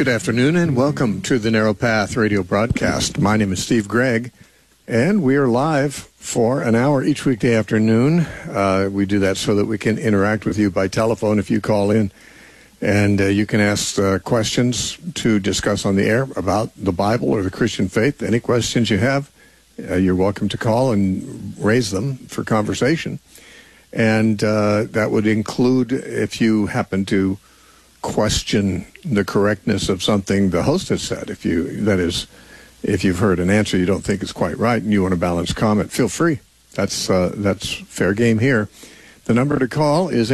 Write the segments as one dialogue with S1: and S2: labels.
S1: Good afternoon and welcome to the Narrow Path radio broadcast. My name is Steve Gregg, and we are live for an hour each weekday afternoon. We do that so that we can interact with you by telephone if you call in, and you can ask questions to discuss on the air about the Bible or the Christian faith. Any questions you have, you're welcome to call and raise them for conversation. And that would include if you happen to question the correctness of something the host has said. If you've heard an answer you don't think is quite right and you want a balanced comment, feel free. That's fair game here. The number to call is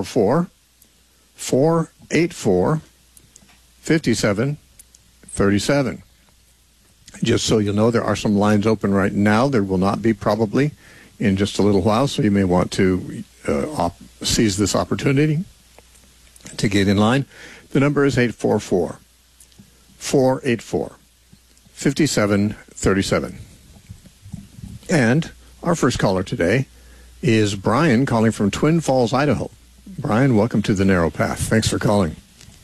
S1: 844-484-5737. Just so you know, there are some lines open right now. There will not be probably in just a little while, so you may want to seize this opportunity to get in line. The number is 844-484-5737. And our first caller today is Brian, calling from Twin Falls, Idaho. Brian, welcome to the Narrow Path. Thanks for calling.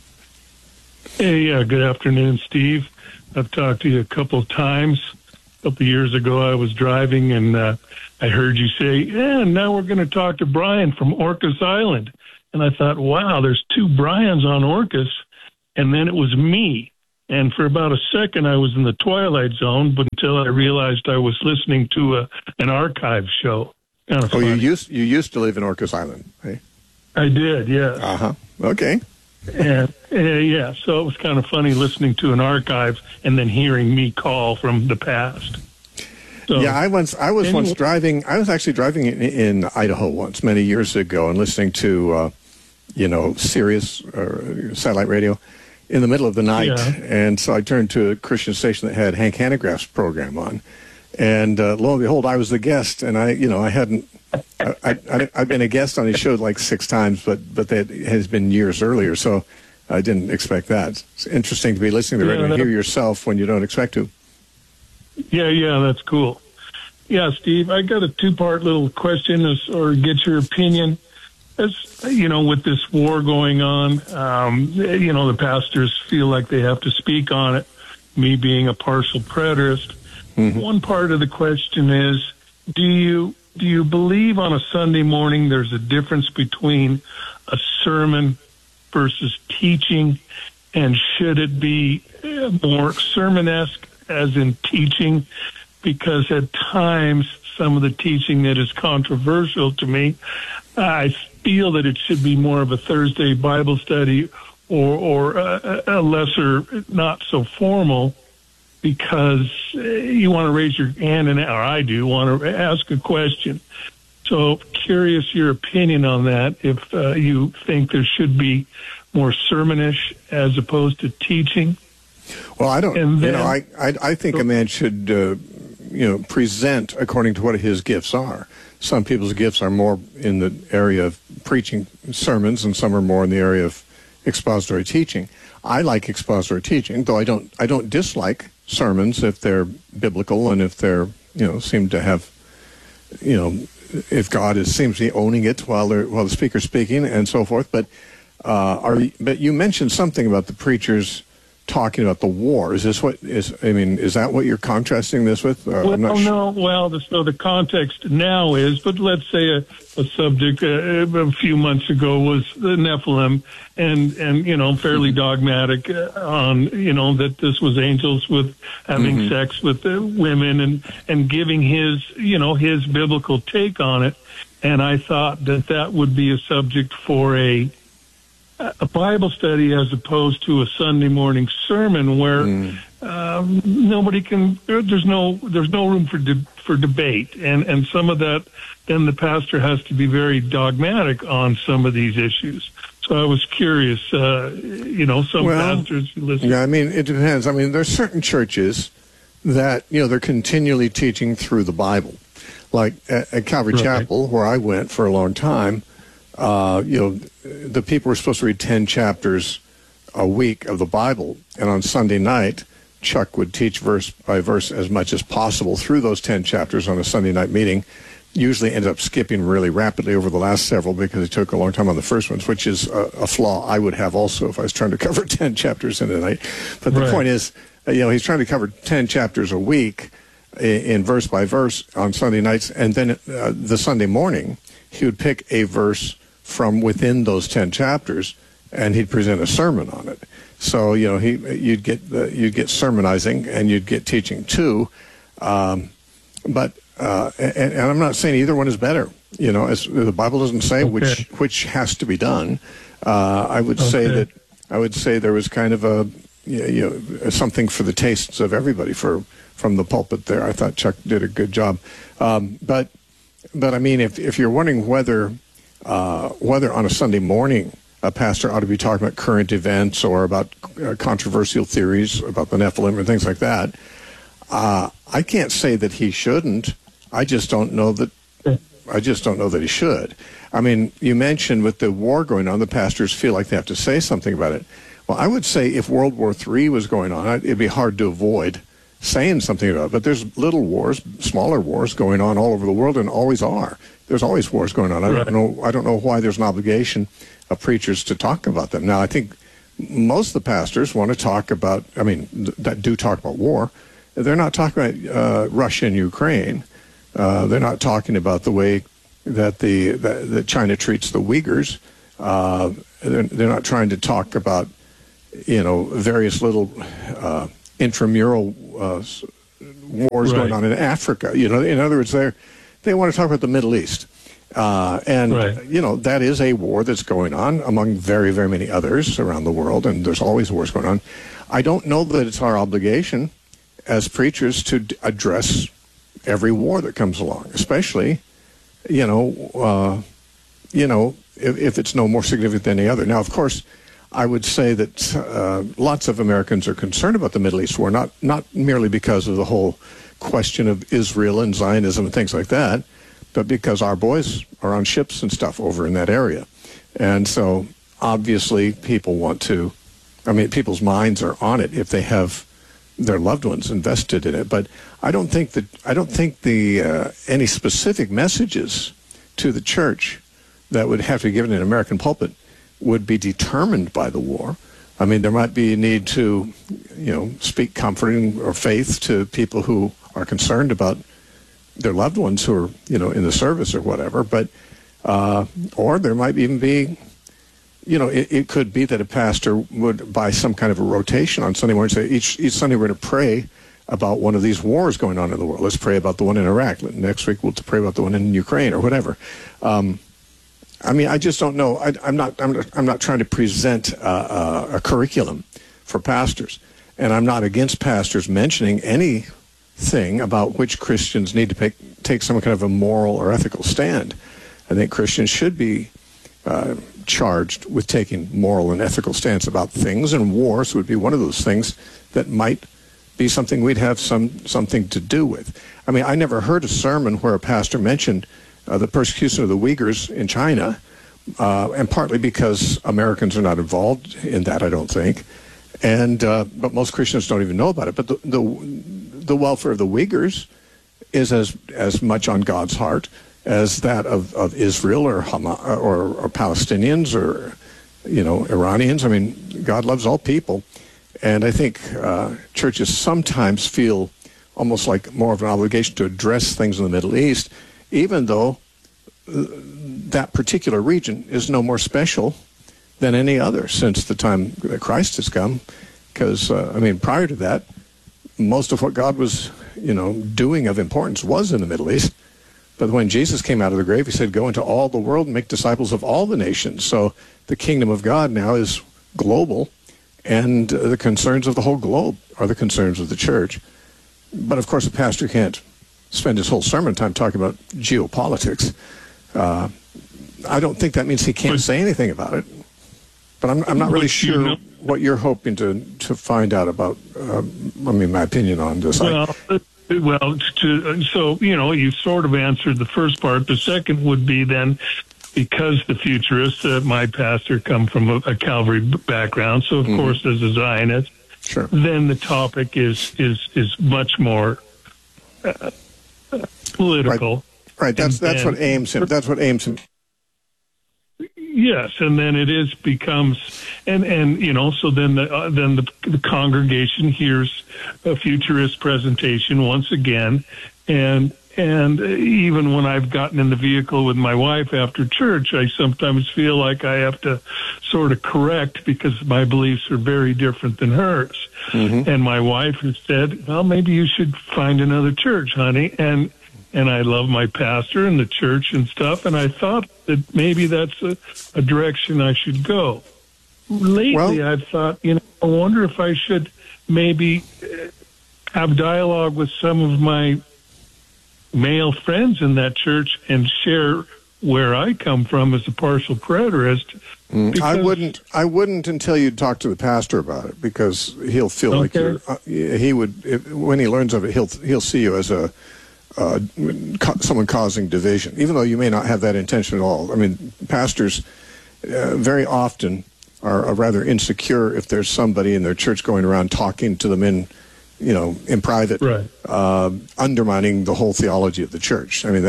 S2: Hey, good afternoon, Steve. I've talked to you a couple of times. A couple of years ago, I was driving, and I heard you say, now we're going to talk to Brian from Orcas Island. And I thought, wow, there's two Brians on Orcas. And then it was me. And for about a second, I was in the twilight zone, but until I realized I was listening to an archive show. Kind of funny.
S1: You used to live in Orcas Island, hey?
S2: I did, yes.
S1: Uh-huh. Okay.
S2: And yeah, so it was kind of funny listening to an archive and then hearing me call from the past. So,
S1: yeah, I was actually driving in Idaho once, many years ago, and listening to, Sirius satellite radio in the middle of the night.
S2: Yeah.
S1: And so I turned to a Christian station that had Hank Hanegraaff's program on. And lo and behold, I was the guest, and I've been a guest on his show like 6 times, but that has been years earlier, so I didn't expect that. It's interesting to be listening to the radio and hear yourself when you don't expect to.
S2: Yeah, that's cool. Yeah, Steve, I got a 2-part little question or get your opinion. As with this war going on, the pastors feel like they have to speak on it, me being a partial preterist. Mm-hmm. One part of the question is, do you believe on a Sunday morning there's a difference between a sermon versus teaching, and should it be more sermon-esque as in teaching? Because at times some of the teaching that is controversial to me, I feel that it should be more of a Thursday Bible study or a lesser, not so formal, because you want to raise your hand, or I do want to ask a question. So curious your opinion on that, if you think there should be more sermonish as opposed to teaching.
S1: Well, I don't, I think a man should, present according to what his gifts are. Some people's gifts are more in the area of preaching sermons, and some are more in the area of expository teaching. I like expository teaching, though I don't dislike sermons if they're biblical and if they're, seem to have, if God seems to be owning it while the speaker's speaking and so forth. But you mentioned something about the preachers talking about the war. Is that what you're contrasting this with? I'm not sure.
S2: No. So the context now is, but let's say a subject a few months ago was the Nephilim, and fairly dogmatic on that this was angels with having sex with women and giving his biblical take on it. And I thought that would be a subject for a Bible study as opposed to a Sunday morning sermon where nobody can. There's no room for debate, and some of that. Then the pastor has to be very dogmatic on some of these issues. So I was curious. Some pastors listen.
S1: Yeah, it depends. There's certain churches that they're continually teaching through the Bible, like at Calvary Chapel, where I went for a long time. The people were supposed to read 10 chapters a week of the Bible, and on Sunday night, Chuck would teach verse by verse as much as possible through those 10 chapters on a Sunday night meeting. usually ends up skipping really rapidly over the last several because it took a long time on the first ones, which is a flaw I would have also if I was trying to cover 10 chapters in a night. But the point is, he's trying to cover 10 chapters a week in verse by verse on Sunday nights, and then the Sunday morning he would pick a verse from within those 10 chapters and he'd present a sermon on it. So you'd get sermonizing and you'd get teaching too, but and I'm not saying either one is better. As the Bible doesn't say which has to be done. I would say there was kind of a something for the tastes of everybody from the pulpit there. I thought Chuck did a good job. But I mean, if you're wondering whether on a Sunday morning a pastor ought to be talking about current events or about controversial theories about the Nephilim and things like that, I can't say that he shouldn't. I just don't know that he should. I mean, you mentioned with the war going on, the pastors feel like they have to say something about it. Well, I would say if World War III was going on, it'd be hard to avoid saying something about it. But there's little wars, smaller wars going on all over the world, and always are. There's always wars going on. I don't know why there's an obligation of preachers to talk about them. Now, I think most of the pastors want to talk about, that do talk about war. They're not talking about Russia and Ukraine. They're not talking about the way that China treats the Uyghurs. They're not trying to talk about, various little intramural wars going on in Africa. In other words, they want to talk about the Middle East. That is a war that's going on among very, very many others around the world, and there's always wars going on. I don't know that it's our obligation as preachers to address every war that comes along, especially, if it's no more significant than any other. Now, of course, I would say that lots of Americans are concerned about the Middle East war, not merely because of the whole question of Israel and Zionism and things like that, but because our boys are on ships and stuff over in that area. And so obviously people's minds are on it if they have their loved ones invested in it. But I don't think any specific messages to the church that would have to be given in an American pulpit would be determined by the war. I mean, there might be a need to, speak comforting or faith to people who are concerned about their loved ones who are, in the service or whatever. But, or there might even be, it could be that a pastor would, by some kind of a rotation on Sunday morning, say each Sunday we're going to pray about one of these wars going on in the world. Let's pray about the one in Iraq. Next week we'll pray about the one in Ukraine or whatever. I just don't know. I'm not trying to present a curriculum for pastors, and I'm not against pastors mentioning anything about which Christians need to take some kind of a moral or ethical stand. I think Christians should be charged with taking moral and ethical stance about things, and wars would be one of those things that might be something we'd have something to do with. I mean, I never heard a sermon where a pastor mentioned the persecution of the Uyghurs in China, and partly because Americans are not involved in that, I don't think, but most Christians don't even know about it. But the welfare of the Uyghurs is as much on God's heart as that of Israel or Hamas or Palestinians or Iranians. I mean, God loves all people, and I think churches sometimes feel almost like more of an obligation to address things in the Middle East, even though that particular region is no more special than any other since the time that Christ has come. Because, prior to that, most of what God was, doing of importance was in the Middle East. But when Jesus came out of the grave, he said, go into all the world and make disciples of all the nations. So the kingdom of God now is global, and the concerns of the whole globe are the concerns of the church. But, of course, a pastor can't spend his whole sermon time talking about geopolitics. I don't think that means he can't say anything about it. But I'm not really sure what you're hoping to find out about, my opinion on this.
S2: So you sort of answered the first part. The second would be then, because the futurists, my pastor, come from a Calvary background, so of course as a Zionist,
S1: sure.
S2: Then the topic is much more political.
S1: Right. That's what aims him. That's what aims him.
S2: Yes, and then it becomes, and so then the congregation hears a futurist presentation once again, and even when I've gotten in the vehicle with my wife after church, I sometimes feel like I have to sort of correct because my beliefs are very different than hers. Mm-hmm. And my wife has said, well, maybe you should find another church, honey. And I love my pastor and the church and stuff, and I thought that maybe that's a direction I should go. Lately, I've thought, I wonder if I should maybe have dialogue with some of my male friends in that church and share where I come from as a partial preterist.
S1: I wouldn't until you talk to the pastor about it, because he'll feel like he would, when he learns of it, he'll see you as someone causing division, even though you may not have that intention at all. I mean, pastors very often are rather insecure if there's somebody in their church going around talking to them in private, right, undermining the whole theology of the church. I mean,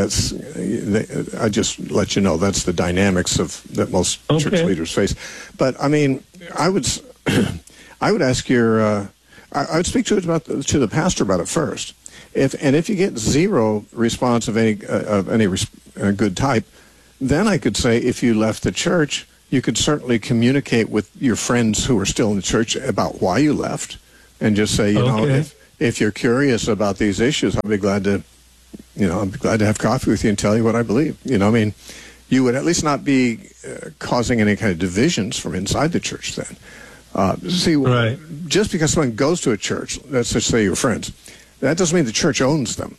S1: I just let you know that's the dynamics that most church leaders face. But I mean, I would ask I would speak to the pastor about it first. If you get zero response of any good type, then I could say if you left the church, you could certainly communicate with your friends who are still in the church about why you left, and just say, if you're curious about these issues, I'd be glad to have coffee with you and tell you what I believe. I mean, you would at least not be causing any kind of divisions from inside the church then. Right. Just because someone goes to a church, let's just say your friends, that doesn't mean the church owns them.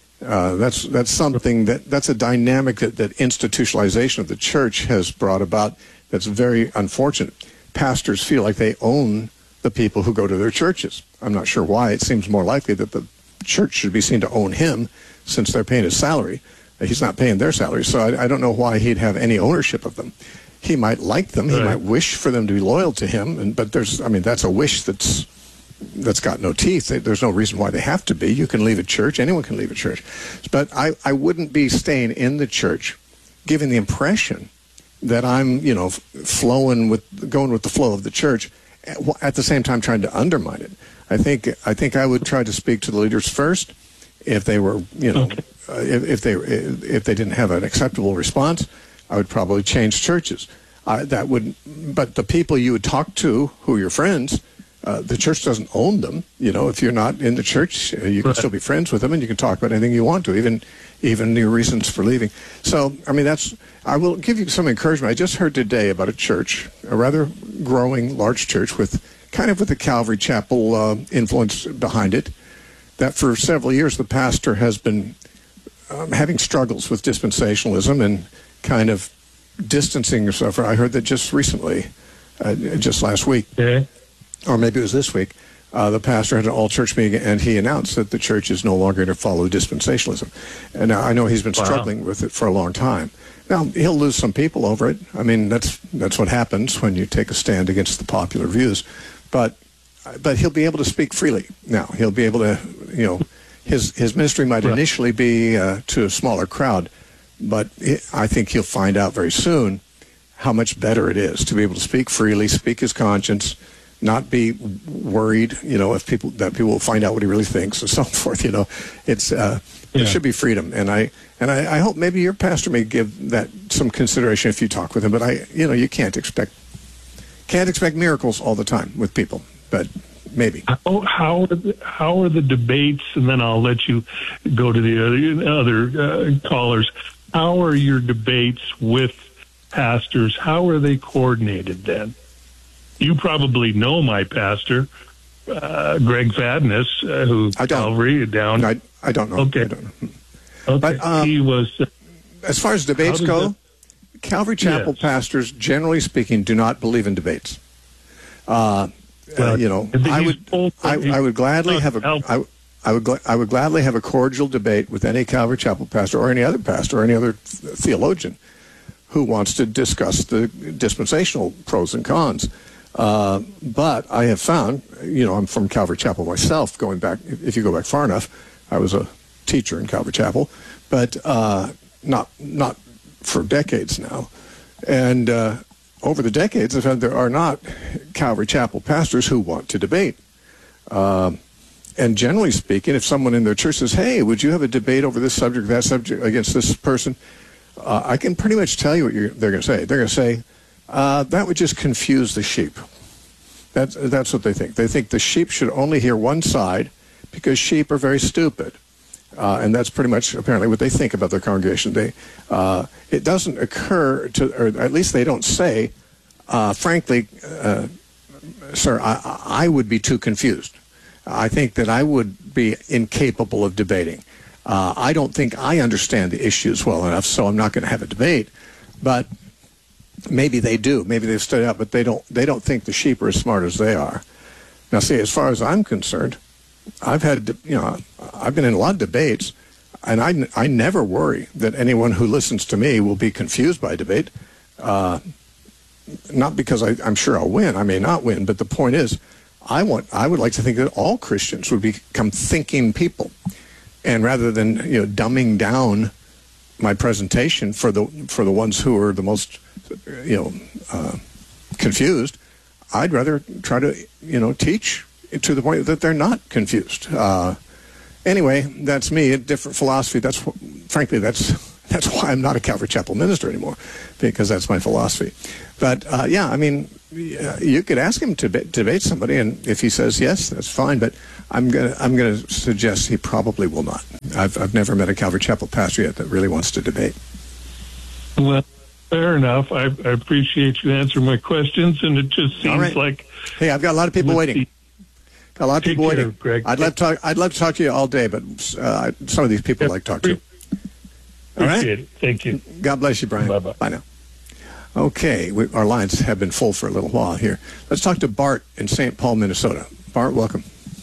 S1: That's something that's a dynamic that institutionalization of the church has brought about. That's very unfortunate. Pastors feel like they own the people who go to their churches. I'm not sure why. It seems more likely that the church should be seen to own him, since they're paying his salary. He's not paying their salary, so I don't know why he'd have any ownership of them. He might like them. Right. He might wish for them to be loyal to him, but that's a wish that's got no teeth. There's no reason why they have to be. You can leave a church. Anyone can leave a church. But I wouldn't be staying in the church giving the impression that I'm, going with the flow of the church, at the same time trying to undermine it. I think I would try to speak to the leaders first. If they were, if they didn't have an acceptable response, I would probably change churches. But the people you would talk to, who are your friends, the church doesn't own them. If you're not in the church, you can still be friends with them, and you can talk about anything you want to, even your reasons for leaving. So, I mean, I will give you some encouragement. I just heard today about a church, a rather growing, large church with the Calvary Chapel influence behind it, that for several years the pastor has been having struggles with dispensationalism and kind of distancing himself. I heard that just recently, just last week. Yeah. Or maybe it was this week, the pastor had an all-church meeting, and he announced that the church is no longer going to follow dispensationalism. And now I know he's been struggling with it for a long time. Now, he'll lose some people over it. I mean, that's what happens when you take a stand against the popular views. But he'll be able to speak freely now. He'll be able to, his ministry might initially be to a smaller crowd, but I think he'll find out very soon how much better it is to be able to speak freely, speak his conscience, not be worried, if people will find out what he really thinks and so forth. There should be freedom, and I hope maybe your pastor may give that some consideration if you talk with him. But you can't expect miracles all the time with people, but maybe.
S2: How are the debates? And then I'll let you go to the other callers. How are your debates with pastors? How are they coordinated then? You probably know my pastor, Greg Fadness, who Calvary down.
S1: I don't know.
S2: Okay.
S1: I don't know.
S2: Okay. But he was.
S1: As far as debates go, Calvary Chapel pastors, generally speaking, do not believe in debates. I would gladly have I would gladly have a cordial debate with any Calvary Chapel pastor or any other pastor or any other theologian who wants to discuss the dispensational pros and cons. But I have found, I'm from Calvary Chapel myself, going back, if you go back far enough, I was a teacher in Calvary Chapel. but not for decades now. And over the decades, I've found there are not Calvary Chapel pastors who want to debate. And generally speaking, if someone in their church says, hey, would you have a debate over this subject, that subject, against this person, I can pretty much tell you what they're going to say. They're going to say, that would just confuse the sheep. That's what they think. They think the sheep should only hear one side because sheep are very stupid. And that's pretty much apparently what they think about their congregation. It doesn't occur to, or at least they don't say, frankly, sir, I would be too confused. I think that I would be incapable of debating. I don't think I understand the issues well enough, so I'm not going to have a debate. But maybe they do. Maybe they've studied out, but they don't think the sheep are as smart as they are. Now, see, as far as I'm concerned, I've been in a lot of debates, and I never worry that anyone who listens to me will be confused by debate. Not because I'm sure I'll win. I may not win, but the point is, I would like to think that all Christians would become thinking people, and rather than dumbing down my presentation for the ones who are the most confused, I'd rather try to teach to the point that they're not confused. Anyway, that's me. A different philosophy. Frankly, that's why I'm not a Calvary Chapel minister anymore, because that's my philosophy. But you could ask him to debate somebody, and if he says yes, that's fine. But I'm gonna suggest he probably will not. I've never met a Calvary Chapel pastor yet that really wants to debate.
S2: Well, fair enough. I appreciate you answering my questions, and it just seems like.
S1: Hey, I've got a lot of people waiting. Got a lot of people waiting.
S2: Greg.
S1: I'd love to talk to you all day, but some of these people like to talk to you. All right.
S2: Appreciate it. Thank you.
S1: God bless you, Brian.
S2: Bye-bye.
S1: Bye now. Okay, our lines have been full for a little while here. Let's talk to Bart in St. Paul, Minnesota. Bart, welcome.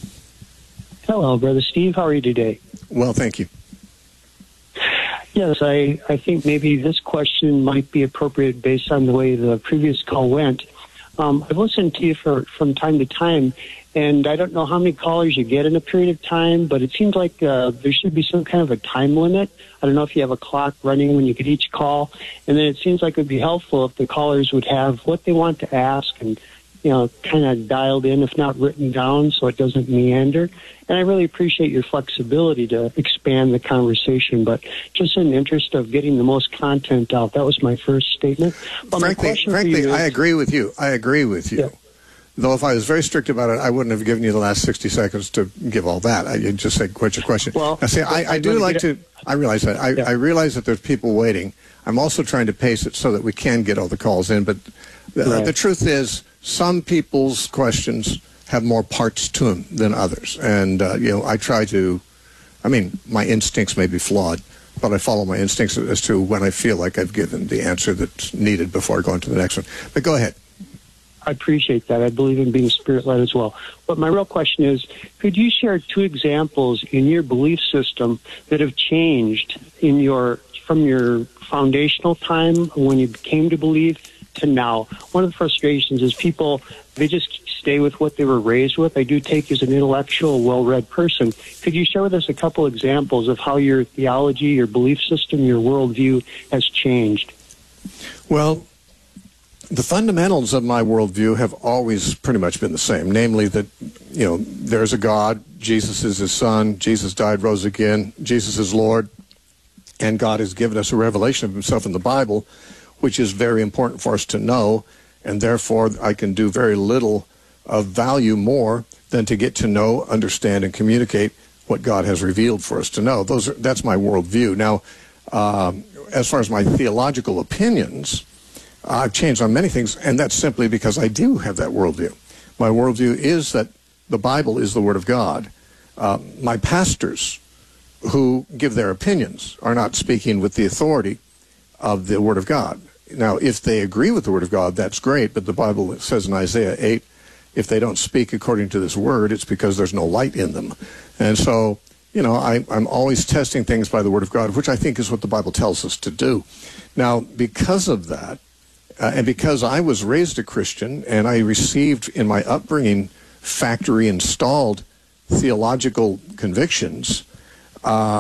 S3: Hello, Brother Steve. How are you today?
S1: Well, thank you.
S3: Yes, I think maybe this question might be appropriate based on the way the previous call went. I've listened to you from time to time, and I don't know how many callers you get in a period of time, but it seems like there should be some kind of a time limit. I don't know if you have a clock running when you get each call, and then it seems like it would be helpful if the callers would have what they want to ask and, kind of dialed in, if not written down, so it doesn't meander. And I really appreciate your flexibility to expand the conversation, but just in the interest of getting the most content out, that was my first statement. But
S1: frankly, I agree with you.
S3: Yeah.
S1: Though if I was very strict about it, I wouldn't have given you the last 60 seconds to give all that. I'd just say, what's your question?
S3: Well,
S1: now, see, I realize that. I realize that there's people waiting. I'm also trying to pace it so that we can get all the calls in. But the truth is, some people's questions have more parts to them than others. And, I try to, my instincts may be flawed, but I follow my instincts as to when I feel like I've given the answer that's needed before I go on to the next one. But go ahead.
S3: I appreciate that. I believe in being spirit-led as well. But my real question is, could you share 2 examples in your belief system that have changed from your foundational time when you came to believe to now? One of the frustrations is people, they just stay with what they were raised with. I do take you as an intellectual, well-read person. Could you share with us a couple examples of how your theology, your belief system, your worldview has changed?
S1: Well, the fundamentals of my worldview have always pretty much been the same, namely that, there's a God, Jesus is his son, Jesus died, rose again, Jesus is Lord, and God has given us a revelation of himself in the Bible, which is very important for us to know, and therefore I can do very little of value more than to get to know, understand, and communicate what God has revealed for us to know. That's my worldview. Now, as far as my theological opinions, I've changed on many things, and that's simply because I do have that worldview. My worldview is that the Bible is the Word of God. My pastors who give their opinions are not speaking with the authority of the Word of God. Now, if they agree with the Word of God, that's great, but the Bible says in Isaiah 8, if they don't speak according to this Word, it's because there's no light in them. And so, I'm always testing things by the Word of God, which I think is what the Bible tells us to do. Now, because of that, and because I was raised a Christian and I received in my upbringing factory-installed theological convictions,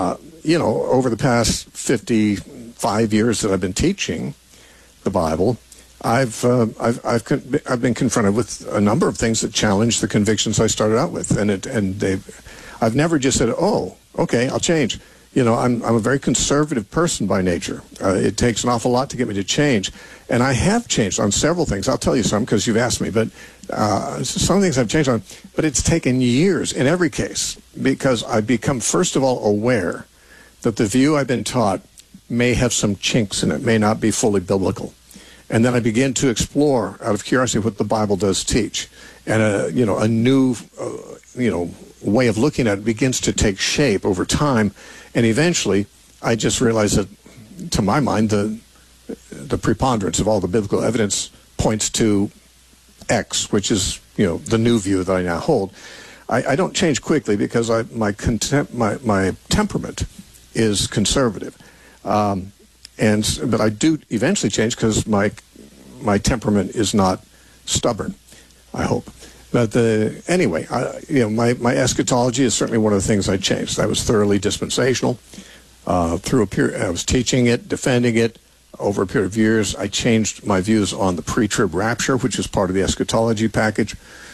S1: over the past 55 years that I've been teaching the Bible, I've been confronted with a number of things that challenge the convictions I started out with, I've never just said, "Oh, okay, I'll change." I'm a very conservative person by nature. It takes an awful lot to get me to change, and I have changed on several things. I'll tell you some because you've asked me, but some things I've changed on. But it's taken years in every case because I've become, first of all, aware that the view I've been taught may have some chinks in it, may not be fully biblical. And then I begin to explore, out of curiosity, what the Bible does teach. And a new, way of looking at it begins to take shape over time. And eventually, I just realize that, to my mind, the preponderance of all the biblical evidence points to X, which is, the new view that I now hold. I don't change quickly because my temperament is conservative. But I do eventually change because my temperament is not stubborn, I hope. But anyway, my eschatology is certainly one of the things I changed. I was thoroughly dispensational. Through a period, I was teaching it, defending it. Over a period of years, I changed my views on the pre-trib rapture, which is part of the eschatology package.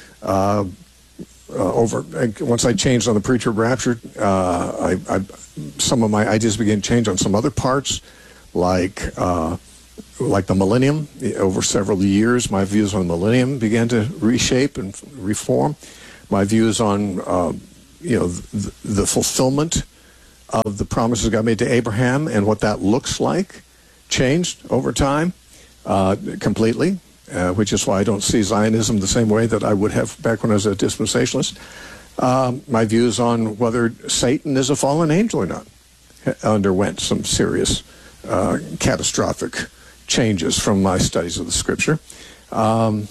S1: Once I changed on the pre-trib rapture, some of my ideas began to change on some other parts, like the millennium. Over several years, my views on the millennium began to reshape and reform. My views on the fulfillment of the promises God made to Abraham and what that looks like changed over time completely, which is why I don't see Zionism the same way that I would have back when I was a dispensationalist. My views on whether Satan is a fallen angel or not underwent some serious catastrophic changes from my studies of the Scripture. My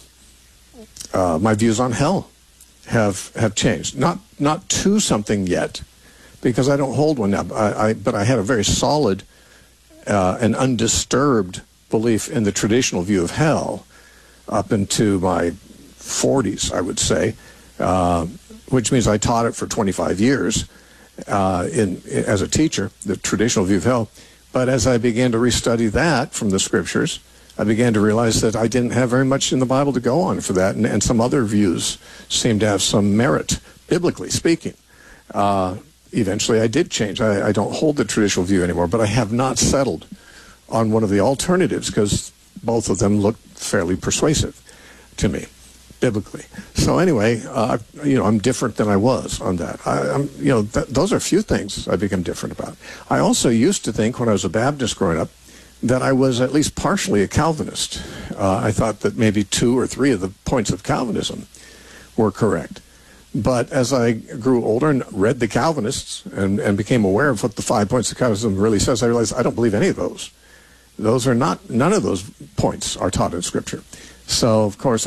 S1: views on hell have changed. Not to something yet, because I don't hold one now. But I have a very solid and undisturbed belief in the traditional view of hell up into my 40s, I would say, which means I taught it for 25 years as a teacher, the traditional view of hell. But as I began to restudy that from the Scriptures, I began to realize that I didn't have very much in the Bible to go on for that, and some other views seemed to have some merit, biblically speaking. Eventually I did change. I don't hold the traditional view anymore, but I have not settled on one of the alternatives because both of them look fairly persuasive to me, biblically. So anyway, I'm different than I was on that. Those are a few things I become different about. I also used to think when I was a Baptist growing up that I was at least partially a Calvinist. I thought that maybe 2 or 3 of the points of Calvinism were correct. But as I grew older and read the Calvinists and became aware of what the 5 points of Calvinism really says, I realized I don't believe any of those. None of those points are taught in Scripture. So, of course,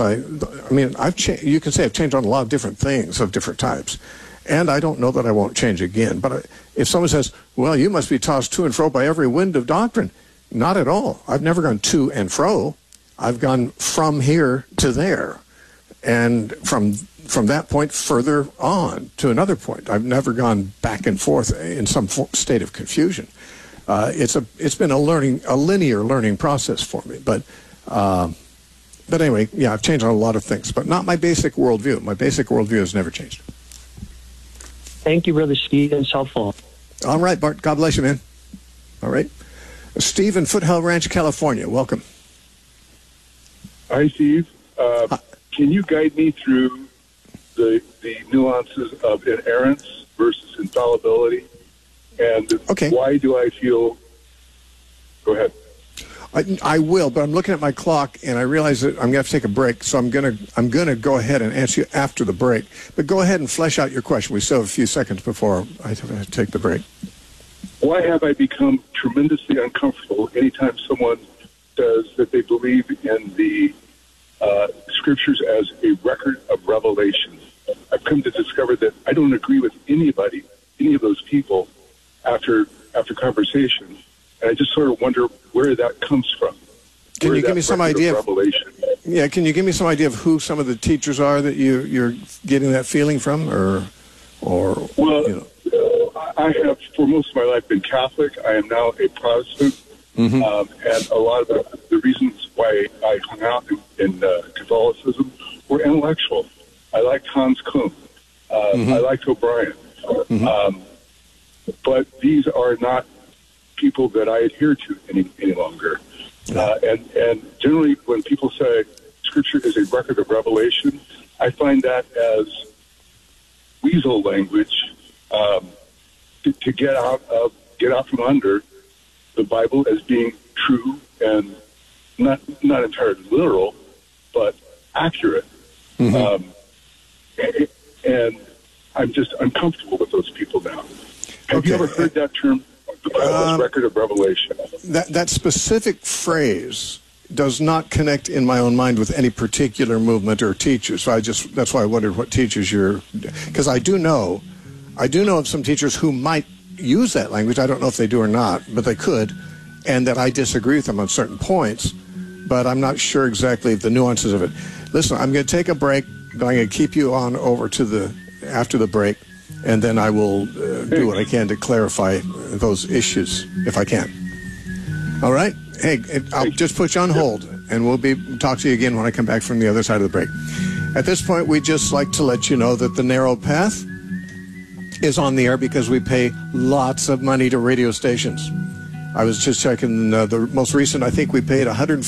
S1: you can say I've changed on a lot of different things of different types. And I don't know that I won't change again. But if someone says, well, you must be tossed to and fro by every wind of doctrine, not at all. I've never gone to and fro. I've gone from here to there. And from that point further on to another point. I've never gone back and forth in some state of confusion. It's been a linear learning process for me. But anyway, yeah, I've changed on a lot of things, but not my basic worldview. My basic worldview has never changed.
S3: Thank you, Brother Steve. That's helpful.
S1: All right, Bart. God bless you, man. All right. Steve in Foothill Ranch, California. Welcome.
S4: Hi, Steve. Can you guide me through the nuances of inerrance versus infallibility? And why do I feel... Go ahead.
S1: I will, but I'm looking at my clock, and I realize that I'm going to have to take a break, so I'm going to go ahead and answer you after the break. But go ahead and flesh out your question. We still have a few seconds before I have to take the break.
S4: Why have I become tremendously uncomfortable anytime someone says that they believe in the Scriptures as a record of revelation? I've come to discover that I don't agree with any of those people after conversations. And I just sort of wonder where that comes from.
S1: Can you give me some idea of
S4: revelation?
S1: Yeah, can you give me some idea of who some of the teachers are that you're getting that feeling from, or
S4: well, I have, for most of my life, been Catholic. I am now a Protestant. And a lot of the reasons why I hung out in Catholicism were intellectual. I liked Hans Kuhn. I liked O'Brien. But these are not people that I adhere to any longer. And generally, when people say Scripture is a record of revelation, I find that as weasel language to get out from under the Bible as being true and not entirely literal, but accurate. And I'm just uncomfortable with those people now. Have you ever heard that term, the Bible's record of revelation?
S1: That specific phrase does not connect in my own mind with any particular movement or teacher. So that's why I wondered what teachers because I do know of some teachers who might use that language. I don't know if they do or not, but they could, and that I disagree with them on certain points, but I'm not sure exactly the nuances of it. Listen, I'm going to take a break. I'm going to keep you on over to after the break, and then I will do what I can to clarify those issues if I can. All right? Hey, I'll just put you on hold, and we'll talk to you again when I come back from the other side of the break. At this point, we'd just like to let you know that The Narrow Path is on the air because we pay lots of money to radio stations. I was just checking the most recent. I think we paid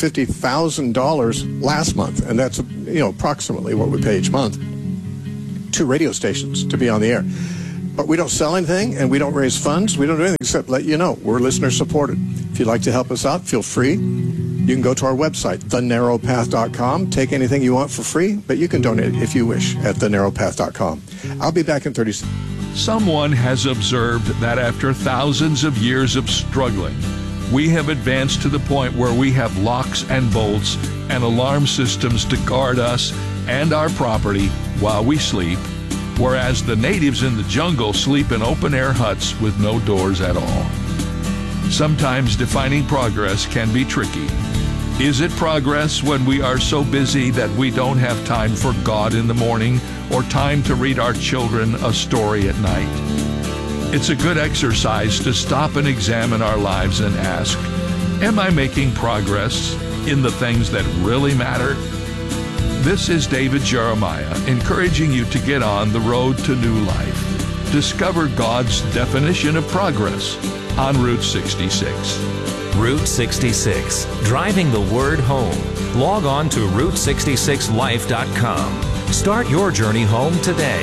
S1: $150,000 last month, and that's approximately what we pay each month to radio stations to be on the air. But we don't sell anything, and we don't raise funds. We don't do anything except let you know we're listener supported. If you'd like to help us out, feel free. You can go to our website, thenarrowpath.com. Take anything you want for free, but you can donate if you wish at thenarrowpath.com. I'll be back in 30 seconds.
S5: Someone has observed that after thousands of years of struggling, we have advanced to the point where we have locks and bolts and alarm systems to guard us and our property while we sleep, whereas the natives in the jungle sleep in open-air huts with no doors at all. Sometimes defining progress can be tricky. Is it progress when we are so busy that we don't have time for God in the morning or time to read our children a story at night? It's a good exercise to stop and examine our lives and ask, am I making progress in the things that really matter? This is David Jeremiah encouraging you to get on the road to new life. Discover God's definition of progress on Route 66.
S6: Route 66, driving the word home. Log on to Route66Life.com. Start your journey home today.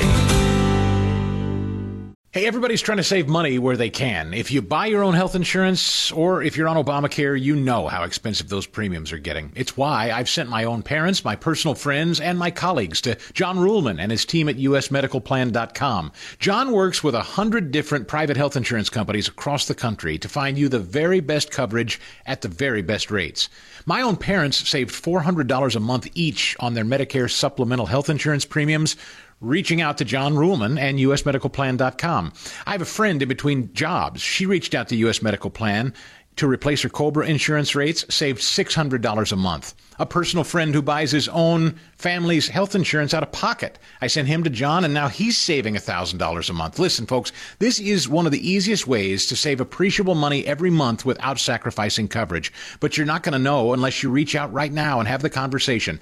S7: Hey, everybody's trying to save money where they can. If you buy your own health insurance or if you're on Obamacare, you know how expensive those premiums are getting. It's why I've sent my own parents, my personal friends, and my colleagues to John Ruhlman and his team at usmedicalplan.com. John works with 100 different private health insurance companies across the country to find you the very best coverage at the very best rates. My own parents saved $400 a month each on their Medicare supplemental health insurance premiums, reaching out to John Ruhlman and usmedicalplan.com. I have a friend in between jobs. She reached out to US Medical Plan to replace her COBRA insurance rates, saved $600 a month. A personal friend who buys his own family's health insurance out of pocket. I sent him to John, and now he's saving $1,000 a month. Listen, folks, this is one of the easiest ways to save appreciable money every month without sacrificing coverage. But you're not going to know unless you reach out right now and have the conversation.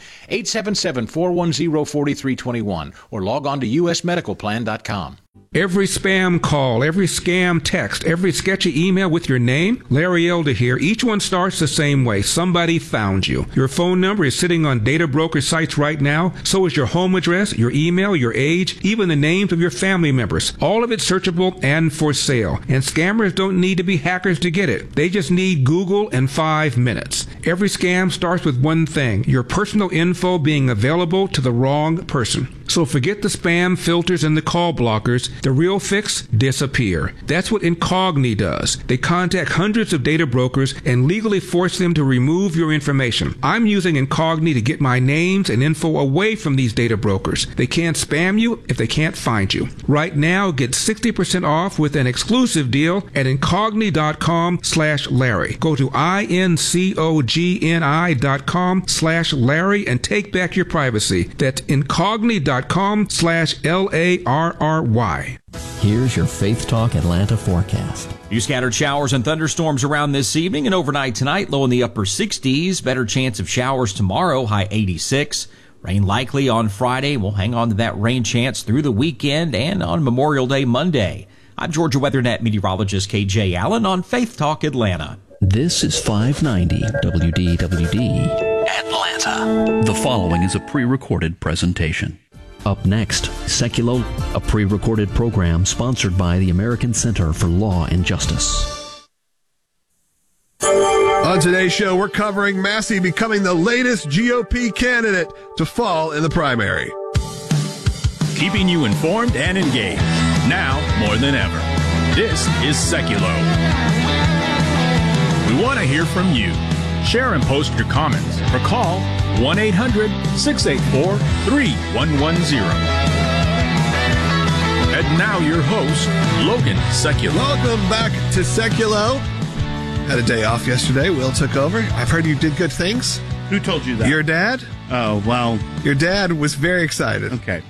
S7: 877-410-4321 or log on to usmedicalplan.com.
S8: Every spam call, every scam text, every sketchy email with your name, Larry Elder here, each one starts the same way. Somebody found you. Your phone number is sitting on data broker sites right now. So is your home address, your email, your age, even the names of your family members. All of it searchable and for sale. And scammers don't need to be hackers to get it. They just need Google and 5 minutes. Every scam starts with one thing, your personal info being available to the wrong person. So forget the spam filters and the call blockers. The real fix? Disappear. That's what Incogni does. They contact hundreds of data brokers and legally force them to remove your information. I'm using Incogni to get my names and info away from these data brokers. They can't spam you if they can't find you. Right now, get 60% off with an exclusive deal at Incogni.com/Larry. Go to INCOGNI.com/Larry and take back your privacy. That's Incogni.com/LARRY.
S9: Here's your Faith Talk Atlanta forecast.
S10: Few scattered showers and thunderstorms around this evening and overnight tonight, low in the upper 60s. Better chance of showers tomorrow, high 86. Rain likely on Friday. We'll hang on to that rain chance through the weekend and on Memorial Day Monday. I'm Georgia WeatherNet meteorologist KJ Allen on Faith Talk Atlanta.
S9: This is 590 WDWD Atlanta.
S11: The following is a pre-recorded presentation.
S9: Up next, Seculo, a pre-recorded program sponsored by the American Center for Law and Justice.
S1: On today's show, we're covering Massey becoming the latest GOP candidate to fall in the primary.
S12: Keeping you informed and engaged, now more than ever. This is Seculo. We want to hear from you. Share and post your comments or call 1-800-684-3110. And now your host, Logan Seculo.
S1: Welcome back to Seculo. Had a day off yesterday. Will took over. I've heard you did good things.
S13: Who told you that?
S1: Your dad?
S13: Oh, well.
S1: Your dad was very excited.
S13: Okay.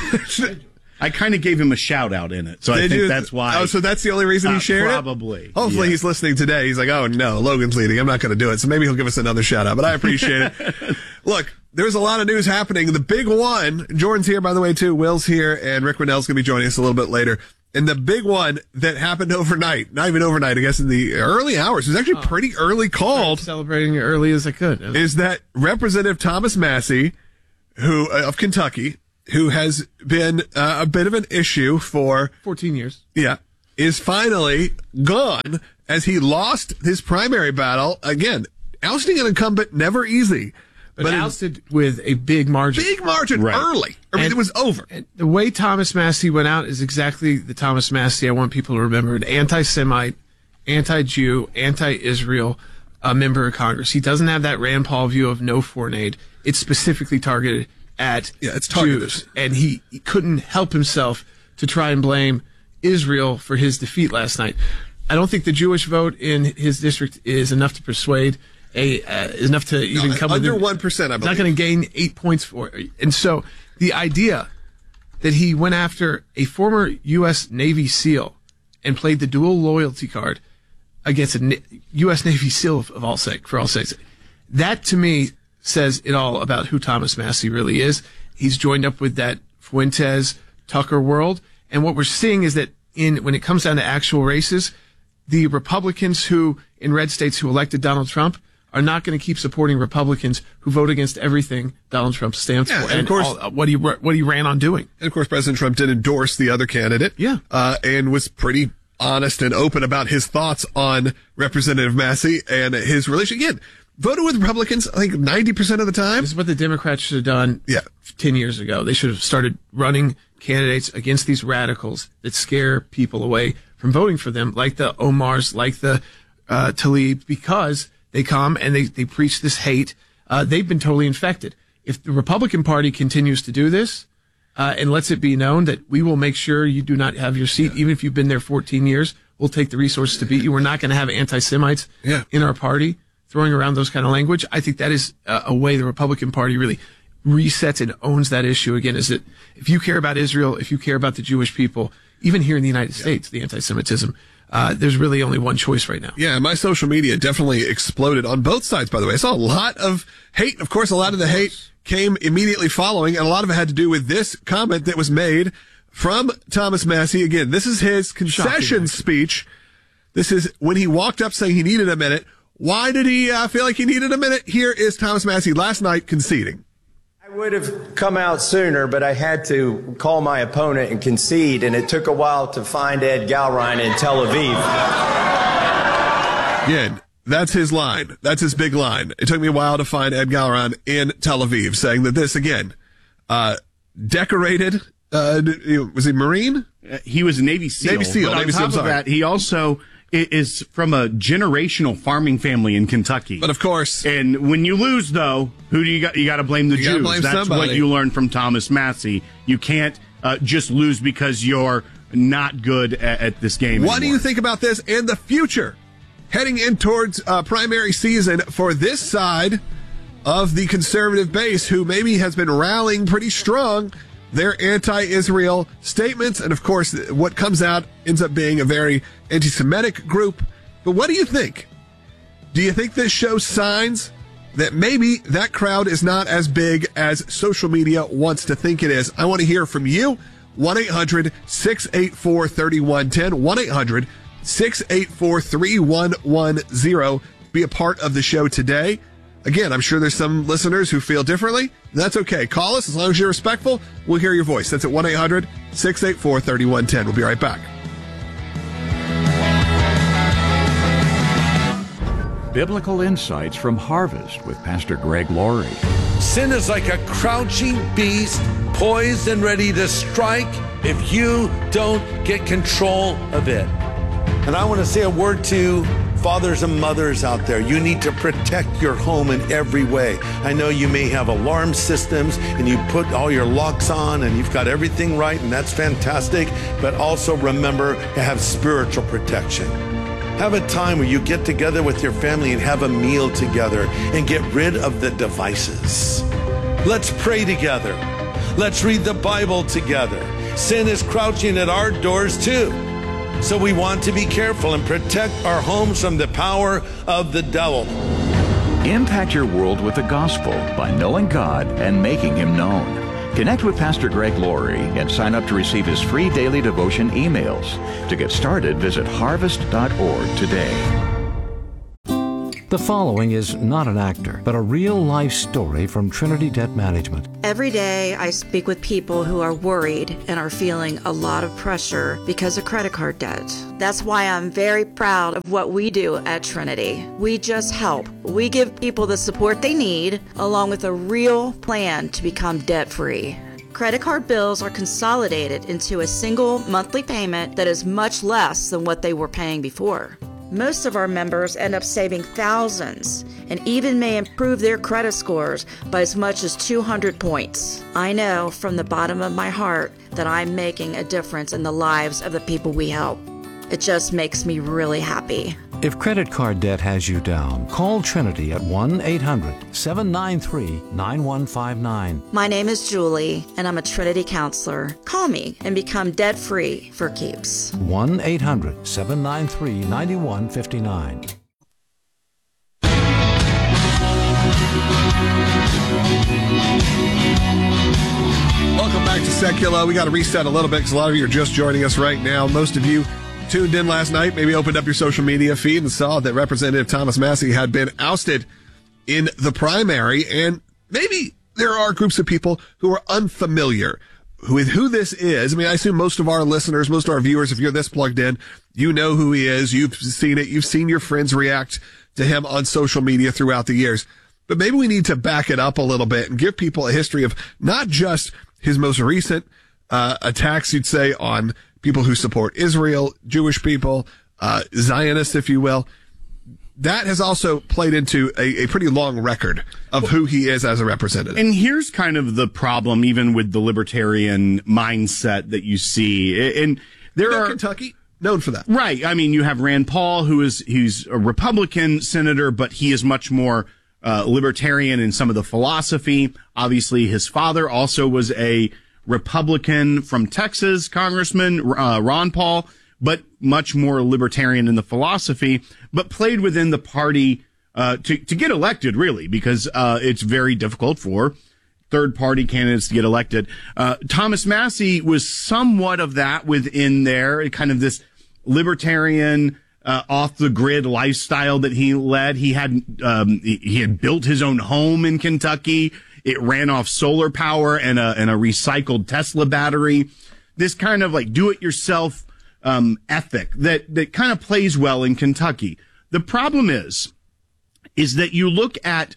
S13: I kind of gave him a shout out in it, so I think that's why.
S1: Oh, so that's the only reason he shared
S13: probably.
S1: it? Hopefully he's listening today. He's like, oh no, Logan's leading. I'm not going to do it. So maybe he'll give us another shout out, but I appreciate it. Look, there's a lot of news happening. The big one, Jordan's here, by the way, too. Will's here, and Rick Rinnell's going to be joining us a little bit later. And the big one that happened overnight, not even overnight, I guess in the early hours, it was actually pretty early called.
S14: Celebrating early as I could.
S1: Is that Representative Thomas Massey, who of Kentucky, who has been a bit of an issue for
S14: 14 years.
S1: Yeah. Is finally gone as he lost his primary battle. Again, ousting an incumbent, never easy.
S14: But ousted with a big margin.
S1: Big margin early. I mean, it was over.
S14: And the way Thomas Massey went out is exactly the Thomas Massey I want people to remember. An anti-Semite, anti-Jew, anti-Israel member of Congress. He doesn't have that Rand Paul view of no foreign aid. It's specifically targeted at Jews, and he couldn't help himself to try and blame Israel for his defeat last night. I don't think the Jewish vote in his district is enough to persuade is enough to even come
S1: under
S14: within
S1: 1%. I believe
S14: not going to gain 8 points for it. And so the idea that he went after a former U.S. Navy SEAL and played the dual loyalty card against a U.S. Navy SEAL for all sakes, that to me says it all about who Thomas Massey really is. He's joined up with that Fuentes Tucker world. And what we're seeing is that when it comes down to actual races, the Republicans who in red states who elected Donald Trump are not going to keep supporting Republicans who vote against everything Donald Trump stands for.
S1: And of course,
S14: what he ran on doing.
S1: And of course, President Trump did endorse the other candidate.
S14: Yeah.
S1: And was pretty honest and open about his thoughts on Representative Massey and his relation. Again, voted with Republicans, I think 90% of the time.
S14: This is what the Democrats should have done 10 years ago. They should have started running candidates against these radicals that scare people away from voting for them, like the Omars, like the Tlaib, because they come and they preach this hate. They've been totally infected. If the Republican Party continues to do this and lets it be known that we will make sure you do not have your seat, even if you've been there 14 years, we'll take the resources to beat you. We're not going to have anti-Semites in our party throwing around those kind of language. I think that is a way the Republican Party really resets and owns that issue again, is that if you care about Israel, if you care about the Jewish people, even here in the United States, the anti-Semitism, there's really only one choice right now.
S1: Yeah, my social media definitely exploded on both sides, by the way. I saw a lot of hate. Of course, a lot of the hate came immediately following, and a lot of it had to do with this comment that was made from Thomas Massey. Again, this is his concession speech. This is when he walked up saying he needed a minute. Why did he feel like he needed a minute? Here is Thomas Massey last night conceding.
S15: I would have come out sooner, but I had to call my opponent and concede, and it took a while to find Ed Galrein in Tel Aviv.
S1: Again, that's his line. That's his big line. It took me a while to find Ed Galrein in Tel Aviv, saying that this, again, decorated, was he Marine?
S13: He was a Navy SEAL.
S1: Navy SEAL.
S13: But on top of that, he also is from a generational farming family in Kentucky.
S1: But of course.
S13: And when you lose, though, who do you got? You got to blame the Jews.
S1: Blame
S13: That's
S1: somebody.
S13: what you learned from Thomas Massey. You can't just lose because you're not good at this game
S1: What
S13: anymore.
S1: do you think about this and the future heading in towards primary season for this side of the conservative base, who maybe has been rallying pretty strong
S16: their anti-Israel statements. And, of course, what comes out ends up being a very anti-Semitic group. But what do you think? Do you think this shows signs that maybe that crowd is not as big as social media wants to think it is? I want to hear from you. 1-800-684-3110. 1-800-684-3110. Be a part of the show today. Again, I'm sure there's some listeners who feel differently. That's okay. Call us as long as you're respectful. We'll hear your voice. That's at 1-800-684-3110. We'll be right back.
S17: Biblical insights from Harvest with Pastor Greg Laurie.
S18: Sin is like a crouching beast, poised and ready to strike if you don't get control of it. And I want to say a word to fathers and mothers out there. You need to protect your home in every way. I know you may have alarm systems and you put all your locks on and you've got everything right, and that's fantastic. But also remember to have spiritual protection. Have a time where you get together with your family and have a meal together and get rid of the devices. Let's pray together. Let's read the Bible together. Sin is crouching at our doors too. So we want to be careful and protect our homes from the power of the devil.
S17: Impact your world with the gospel by knowing God and making Him known. Connect with Pastor Greg Laurie and sign up to receive his free daily devotion emails. To get started, visit harvest.org today.
S19: The following is not an actor, but a real-life story from Trinity Debt Management.
S20: Every day I speak with people who are worried and are feeling a lot of pressure because of credit card debt. That's why I'm very proud of what we do at Trinity. We just help. We give people the support they need, along with a real plan to become debt-free. Credit card bills are consolidated into a single monthly payment that is much less than what they were paying before. Most of our members end up saving thousands and even may improve their credit scores by as much as 200 points. I know from the bottom of my heart that I'm making a difference in the lives of the people we help. It just makes me really happy.
S19: If credit card debt has you down, call Trinity at 1-800-793-9159.
S20: My name is Julie, and I'm a Trinity counselor. Call me and become debt-free for keeps.
S19: 1-800-793-9159.
S16: Welcome back to Secular. We got to reset a little bit because a lot of you are just joining us right now. Most of you tuned in last night, maybe opened up your social media feed and saw that Representative Thomas Massie had been ousted in the primary. And maybe there are groups of people who are unfamiliar with who this is. I mean, I assume most of our listeners, most of our viewers, if you're this plugged in, you know who he is. You've seen it. You've seen your friends react to him on social media throughout the years. But maybe we need to back it up a little bit and give people a history of not just his most recent attacks, you'd say, on people who support Israel, Jewish people, Zionists, if you will. That has also played into a pretty long record of who he is as a representative.
S13: And here's kind of the problem, even with the libertarian mindset that you see. And there are
S16: Kentucky, known for that.
S13: Right. I mean, you have Rand Paul, he's a Republican senator, but he is much more libertarian in some of the philosophy. Obviously, his father also was a Republican from Texas, Congressman Ron Paul, but much more libertarian in the philosophy, but played within the party to get elected, really, because it's very difficult for third-party candidates to get elected. Thomas Massie was somewhat of that within there, kind of this libertarian off-the-grid lifestyle that he led. He had built his own home in Kentucky. It ran off solar power and a recycled Tesla battery. This kind of like do-it-yourself ethic that kind of plays well in Kentucky. The problem is that you look at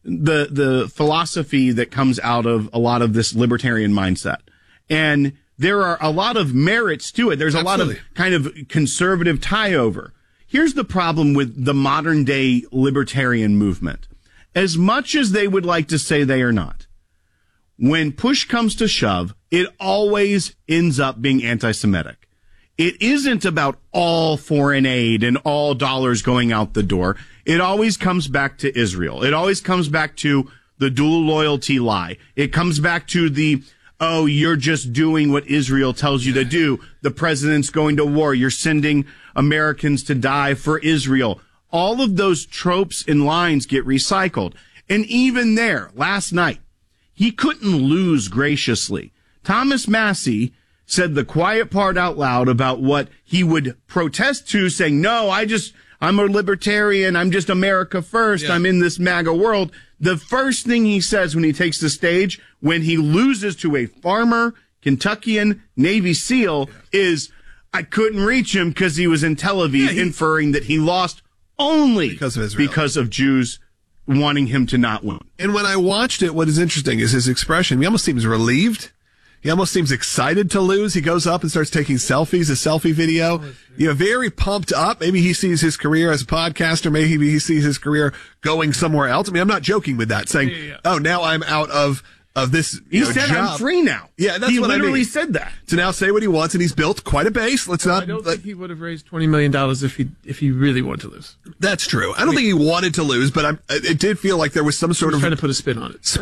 S13: the philosophy that comes out of a lot of this libertarian mindset, and there are a lot of merits to it. There's a lot of kind of conservative tie-over. Here's the problem with the modern-day libertarian movement. As much as they would like to say they are not, when push comes to shove, it always ends up being anti-Semitic. It isn't about all foreign aid and all dollars going out the door. It always comes back to Israel. It always comes back to the dual loyalty lie. It comes back to the oh, you're just doing what Israel tells you to do. The president's going to war. You're sending Americans to die for Israel. All of those tropes and lines get recycled. And even there, last night, he couldn't lose graciously. Thomas Massie said the quiet part out loud about what he would protest to, saying, no, I'm a libertarian. I'm just America first. Yeah. I'm in this MAGA world. The first thing he says when he takes the stage, when he loses to a farmer, Kentuckian Navy SEAL, is, I couldn't reach him because he was in Tel Aviv, inferring that he lost only because of Israel, because of Jews wanting him to not win.
S16: And when I watched it, what is interesting is his expression. He almost seems relieved. He almost seems excited to lose. He goes up and starts taking selfies, a selfie video. Very pumped up. Maybe he sees his career as a podcaster. Maybe he sees his career going somewhere else. I mean, I'm not joking with that, saying, oh, now I'm out of this
S13: He said,
S16: job.
S13: I'm free now.
S16: Yeah, that's what I mean.
S13: He literally said that.
S16: To now say what he wants, and he's built quite a base. I
S14: don't think he would have raised $20 million if he really wanted to lose.
S16: That's true. I don't think he wanted to lose, but it did feel like there was some sort of
S14: trying to put a spin on it.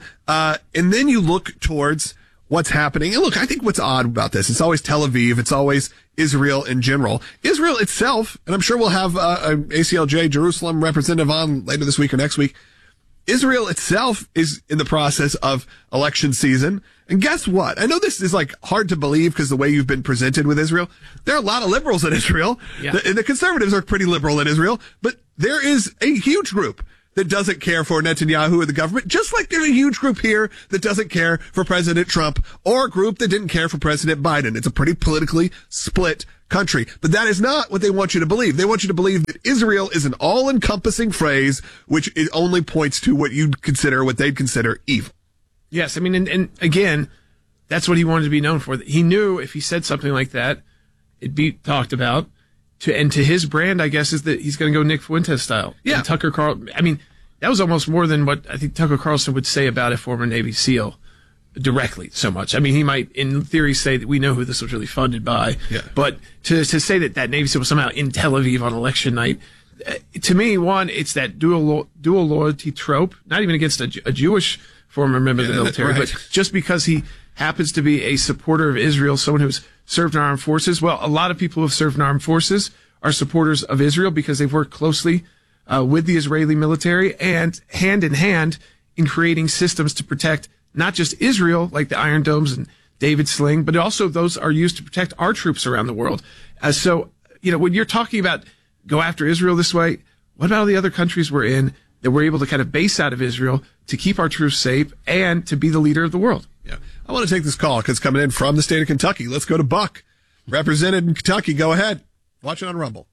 S16: And then you look towards what's happening. And look, I think what's odd about this, it's always Tel Aviv, it's always Israel in general. Israel itself, and I'm sure we'll have an ACLJ Jerusalem representative on later this week or next week. Israel itself is in the process of election season. And guess what? I know this is hard to believe because the way you've been presented with Israel. There are a lot of liberals in Israel. Yeah. The conservatives are pretty liberal in Israel, but there is a huge group that doesn't care for Netanyahu or the government, just like there's a huge group here that doesn't care for President Trump, or a group that didn't care for President Biden. It's a pretty politically split country. But that is not what they want you to believe. They want you to believe that Israel is an all-encompassing phrase, which it only points to what they'd consider evil.
S14: Yes, I mean, and again, that's what he wanted to be known for. He knew if he said something like that, it'd be talked about. And to his brand, I guess, is that he's going to go Nick Fuentes style.
S16: Yeah.
S14: And Tucker Carlson. I mean, that was almost more than what I think Tucker Carlson would say about a former Navy SEAL directly so much. I mean, he might, in theory, say that we know who this was really funded by. Yeah. But to say that Navy SEAL was somehow in Tel Aviv on election night, to me, one, it's that dual loyalty trope, not even against a Jewish former member of the military, right, but just because he happens to be a supporter of Israel, someone who's served in armed forces. Well, a lot of people who have served in armed forces are supporters of Israel because they've worked closely with the Israeli military and hand in hand in creating systems to protect not just Israel, like the Iron Domes and David Sling, but also those are used to protect our troops around the world. So, when you're talking about go after Israel this way, what about all the other countries we're in that we're able to kind of base out of Israel to keep our troops safe and to be the leader of the world?
S16: Yeah. I want to take this call because it's coming in from the state of Kentucky. Let's go to Buck, represented in Kentucky. Go ahead. Watch it on Rumble.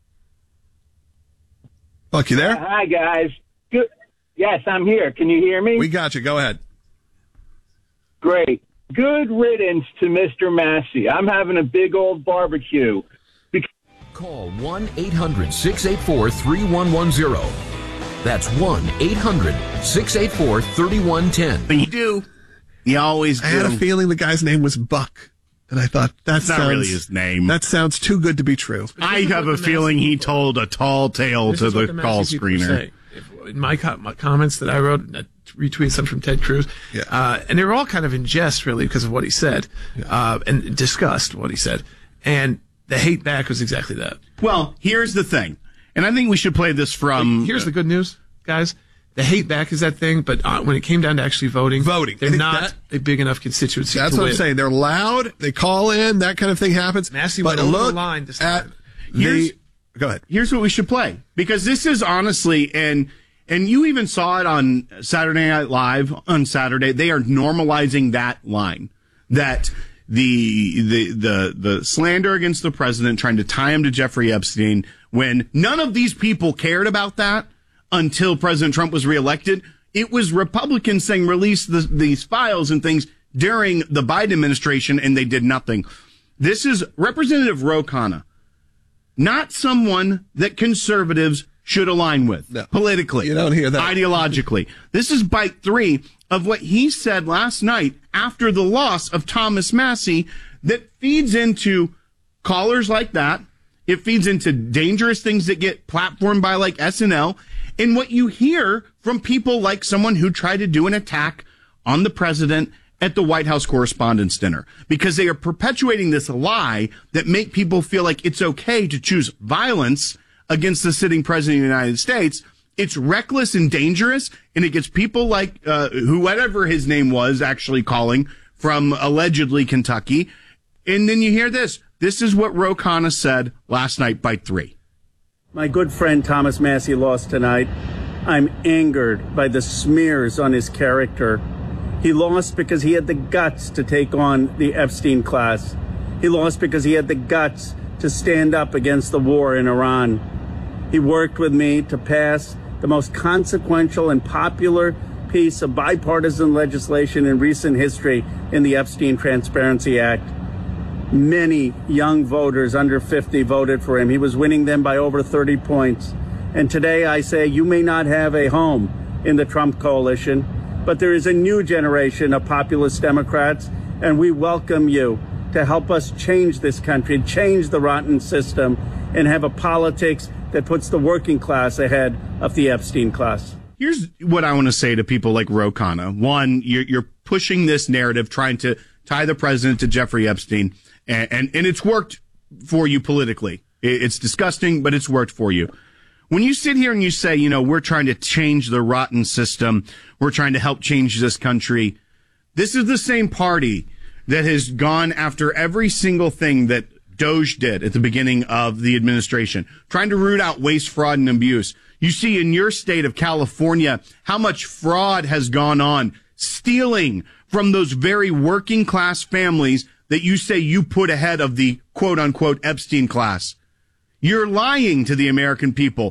S16: Buck, you there?
S21: Hi, guys. Good. Yes, I'm here. Can you hear me?
S16: We got you. Go ahead.
S21: Great. Good riddance to Mr. Massie. I'm having a big old barbecue.
S22: Call 1-800-684-3110. That's 1-800-684-3110.
S13: But you do. You always do.
S16: I had a feeling the guy's name was Buck. And I thought, that's
S13: not really his name.
S16: That sounds too good to be true.
S13: I have a feeling he told a tall tale to the call screener.
S14: In my comments that I wrote, retweeted some from Ted Cruz, and they were all kind of in jest, really, because of what he said, and discussed what he said. And the hate back was exactly that.
S13: Well, here's the thing, and I think we should play this from...
S14: Here's the good news, guys. The hate back is that thing, but when it came down to actually voting, they're not a big enough constituency.
S16: That's what I'm saying. They're loud. They call in. That kind of thing happens.
S14: Massie went over the line this time.
S16: Go ahead.
S13: Here's what we should play, because this is honestly, and you even saw it on Saturday Night Live on Saturday. They are normalizing that line, that the slander against the president, trying to tie him to Jeffrey Epstein, when none of these people cared about that. Until President Trump was reelected, it was Republicans saying release these files and things during the Biden administration, and they did nothing. This is Representative Ro Khanna, not someone that conservatives should align with politically.
S16: You don't hear that.
S13: Ideologically. This is bite 3 of what he said last night after the loss of Thomas Massie that feeds into callers like that. It feeds into dangerous things that get platformed by like SNL. And what you hear from people like someone who tried to do an attack on the president at the White House Correspondents' Dinner, because they are perpetuating this lie that make people feel like it's okay to choose violence against the sitting president of the United States. It's reckless and dangerous, and it gets people like whoever his name was actually calling from allegedly Kentucky. And then you hear this. This is what Ro Khanna said last night, Bite 3.
S2: My good friend Thomas Massie lost tonight. I'm angered by the smears on his character. He lost because he had the guts to take on the Epstein class. He lost because he had the guts to stand up against the war in Iran. He worked with me to pass the most consequential and popular piece of bipartisan legislation in recent history in the Epstein Transparency Act. Many young voters under 50 voted for him. He was winning them by over 30 points. And today I say you may not have a home in the Trump coalition, but there is a new generation of populist Democrats, and we welcome you to help us change this country, change the rotten system, and have a politics that puts the working class ahead of the Epstein class.
S13: Here's what I want to say to people like Ro Khanna. One, you're pushing this narrative, trying to tie the president to Jeffrey Epstein, and it's worked for you politically. It's disgusting, but it's worked for you. When you sit here and you say, we're trying to change the rotten system, we're trying to help change this country, this is the same party that has gone after every single thing that Doge did at the beginning of the administration, trying to root out waste, fraud, and abuse. You see in your state of California how much fraud has gone on, stealing from those very working class families that you say you put ahead of the quote unquote Epstein class. You're lying to the American people.